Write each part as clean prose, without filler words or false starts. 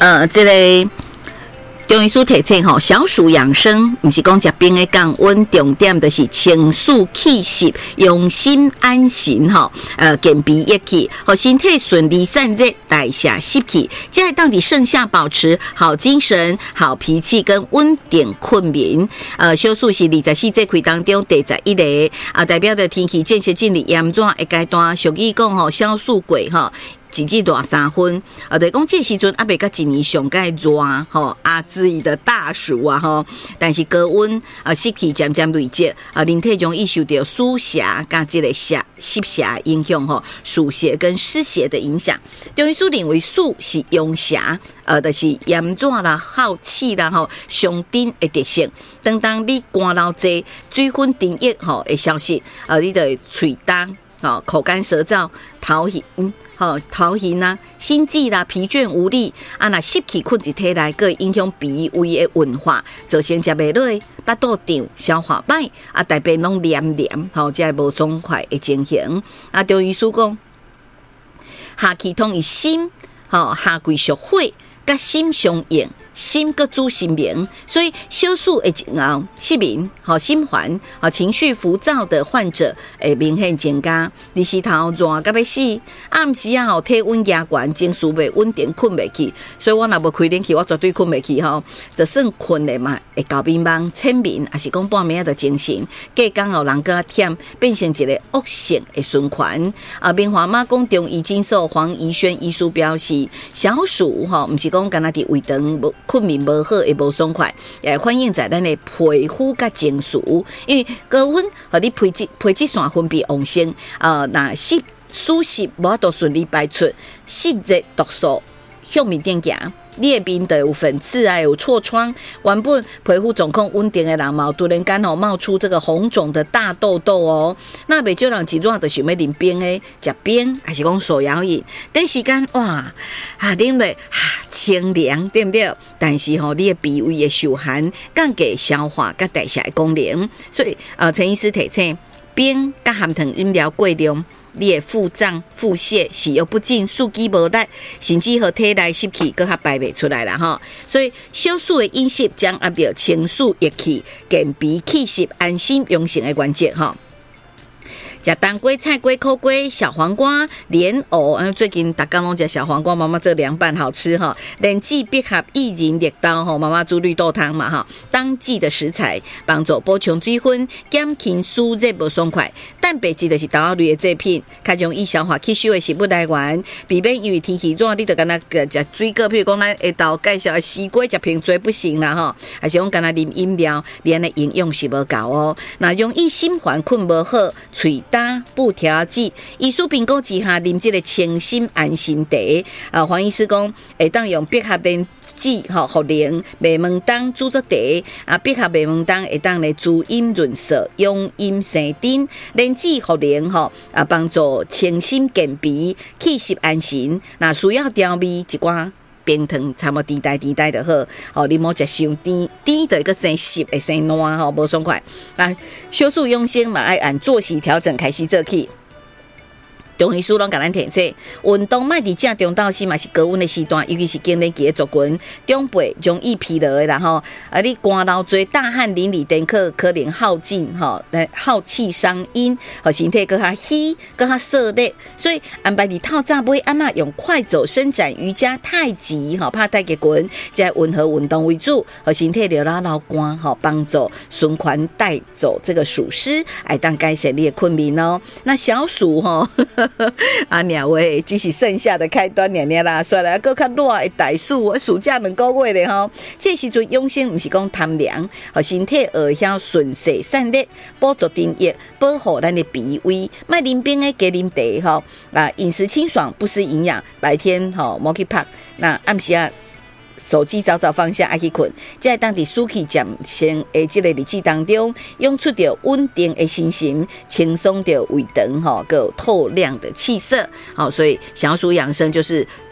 这个中医师提醒吼，小暑养生，不是讲食冰的降温，重点就是情绪气息，用心安心吼，健脾益气，和身体顺利散热，代谢湿气，这当地剩下保持好精神、好脾气跟稳定困眠。小暑是24节气当中第11个，代表着天气渐渐进入严重的阶段，俗语讲吼，小暑过吼。一日大3分，就是讲这时阵还未到一年上介热吼，之意的大暑吼，但是高温湿气渐渐累积人体容易受到暑邪跟这个湿邪影响吼，暑邪跟湿邪的影响。中医师认为暑是阳邪，就是炎热啦、好气啦吼，上顶的特性。当你寒流多，水分定液吼会消失，你的嘴干口干舌燥、头晕啊、心悸啦、疲倦无力那湿气困在体内，佫影响脾胃的运化，造成食袂落、腹肚胀、消化歹大便拢黏黏这无爽快的情形。中医师讲，夏气通于心，夏季属火，甲心相应。心个主心明，所以小暑的前后失眠、心烦、情绪浮躁的患者会明显增加。日时头热到要死，暗时体温压悬，情绪袂稳定，困袂去。所以我若无开冷气，我绝对困袂去就算困的嘛，会搞迷茫、浅眠，还是讲半暝就精神。隔工后人更忝，变成一个恶性的循环。明华妈讲中医诊所黄怡轩医师表示，小暑毋是讲干那伫胃肠困眠无好，会无爽快，也反映在咱的皮肤甲情绪，因为高温和你皮质腺分泌旺盛，那湿湿无法度顺利排出，湿热毒素向面顶行。你的面就有粉刺有痤疮，原本皮肤状况稳定的人嘛，突然间冒出这个红肿的大痘痘那袂少人一热就想要啉冰的，食冰还是讲手摇饮，第时间哇啉落清凉，对不对？但是你的脾胃的受寒，降低消化甲代谢的功能，所以陈医师提醒，冰甲含糖饮料过量。你的腹胀、腹泻、食欲不进、数肌无力，甚至和体内湿气更较排袂出来啦所以小暑的饮食将压到情绪、益气、健脾气湿、安心养生的关键食当归、菜龟、苦龟、小黄瓜、莲藕，最近大家拢食小黄瓜，妈妈这凉拌好吃莲子、碧合、薏仁、绿豆妈妈煮绿豆汤嘛当季的食材，帮助补充水分，减轻暑热无爽快。蛋白质就是豆仔类的制品，较容易消化吸收的食物来源，避免因为天气热，你就干那食水果，譬如讲咱下昼介绍的西瓜，食瓶水不行啦还是讲干那啉饮料，连的营养是无够那容易心烦困无好，喙不调剂，医师评估之下，啉这个清心安心茶黄医师讲，会当用碧合莲子茯苓、麦门冬煮做茶碧合麦门冬会当来滋阴润燥、养阴生津，莲子茯苓帮助清心健脾、气湿安神。那需要调味一寡冰糖，差不多甜甜就好你莫食伤甜就一个生湿会生烂无爽快小暑养生嘛，要按作息调整开始做起。中医师拢甲咱提醒，运动莫伫正中昼时嘛是高温的时段，尤其是更年期的族群，长辈容易疲劳的啦你寒流多、大汗淋漓等可能耗尽耗气伤阴，身体更较虚、更较涩热，所以安排你透早买安那用快走、伸展、瑜伽、太极拍太极拳，在温和运动为主，身体流汗帮助循环带走这个暑湿，来当改善你的困眠那小暑两位只是剩下的开端啦，虽然更较热的大暑，暑假2个月咧这时阵养生不是讲贪凉，身体会晓顺势散热，补足津液，保护咱的脾胃，莫啉冰的加啉茶饮食清爽，不失营养，白天莫去拍，那暗时手机早早放下，爱去困，在当地暑气渐先的这个日子当中，用出着稳定的心情，轻松的胃肠，够透亮的气色。所以小暑养生就是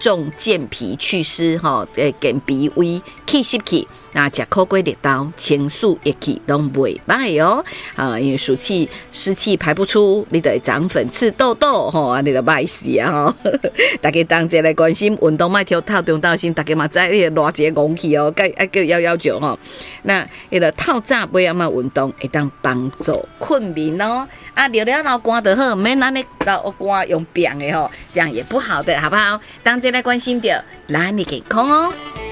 重健脾祛湿吼，健脾胃气湿气。那食苦瓜绿豆，清暑液气拢袂歹哦。因为暑气湿气排不出，你就会长粉刺痘痘吼，你就歹死啊吼。大家同齐来关心运动，莫挑透中到心，大家嘛知你偌济勇气哦，该叫119吼。那迄个透早尾仔运动会当帮助困眠哦。聊了老寒就好，免咱咧老寒用病的吼，这样也不好的，好不好？同齐来关心着咱的健康哦。